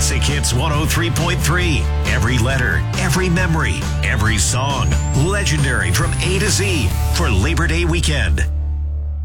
Classic Hits 103.3. Every letter, every memory, every song. Legendary from A to Z for Labor Day weekend.